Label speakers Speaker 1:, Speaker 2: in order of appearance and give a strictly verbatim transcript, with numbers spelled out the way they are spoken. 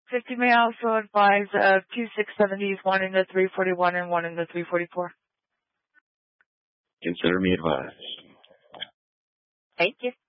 Speaker 1: fifty may also advise of two six seventies, one in the three forty-one and one in the three forty-four.
Speaker 2: Consider me advised.
Speaker 1: Thank you.